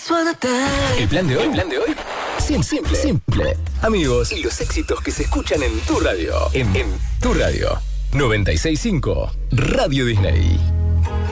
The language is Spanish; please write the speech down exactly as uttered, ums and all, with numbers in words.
El plan de hoy, el plan de hoy, simple, simple, simple. Amigos y los éxitos que se escuchan en tu radio. En, en tu radio. noventa y seis punto cinco Radio Disney.